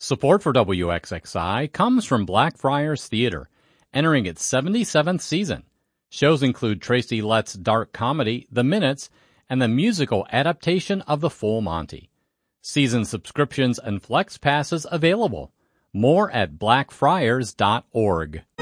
Support for WXXI comes from Blackfriars Theater, entering its 77th season. Shows include Tracy Letts' dark comedy, The Minutes, and the musical adaptation of The Full Monty. Season subscriptions and flex passes available. More at blackfriars.org.